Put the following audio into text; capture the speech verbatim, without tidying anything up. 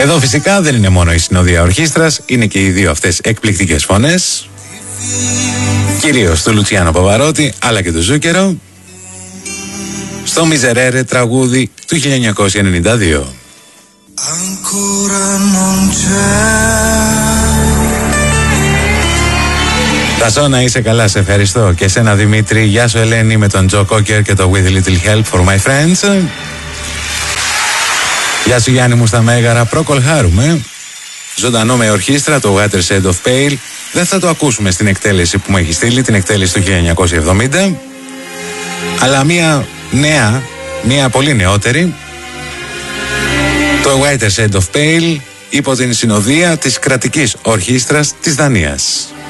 Εδώ φυσικά δεν είναι μόνο η συνοδεία ορχήστρας, είναι και οι δύο αυτές εκπληκτικές φωνές, κυρίως του Λουτσιάνο Παβαρότη αλλά και του Ζούκερο, στο Μιζερέρε τραγούδι του χίλια εννιακόσια ενενήντα δύο. Τασό, να είσαι καλά, σε ευχαριστώ. Και εσένα Δημήτρη, γεια σου Ελένη με τον Τζο Κόκερ και το With a Little Help for My Friends. Γεια σου Γιάννη μου στα Μέγαρα, προκολχάρουμε. Ζωντανό με ορχήστρα, το Watershed of Pale. Δεν θα το ακούσουμε στην εκτέλεση που μου έχει στείλει, την εκτέλεση του χίλια εννιακόσια εβδομήντα. Αλλά μία νέα, μία πολύ νεότερη. Το Watershed of Pale υπό την συνοδεία της κρατικής ορχήστρας της Δανίας.